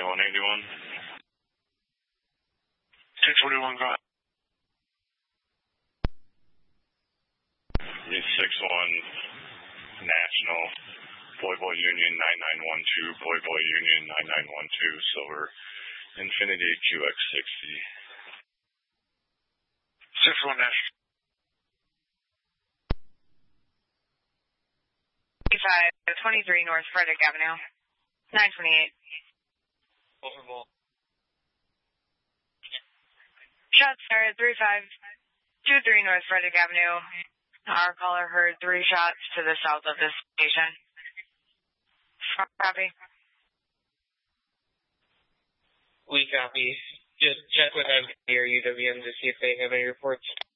181. 641, go ahead. 61 National, Boy Union 9912, Boy Union 9912, Silver, Infinity QX60. 61 National. 23 North Frederick Avenue, 928. Overball. Shots fired 3523 North Frederick Avenue. Our caller heard 3 shots to the south of this station. Copy. We copy. Just check with MK or UWM to see if they have any reports.